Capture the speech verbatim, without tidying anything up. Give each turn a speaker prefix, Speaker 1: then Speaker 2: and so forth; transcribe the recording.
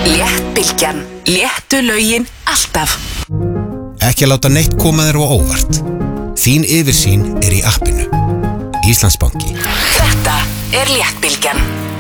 Speaker 1: Léttbylgjan, léttu lögin alltaf.
Speaker 2: Ekki láta neitt koma þér á óvart. Þín yfirsýn er í appinu. Íslandsbanki.
Speaker 1: Þetta er Léttbylgjan.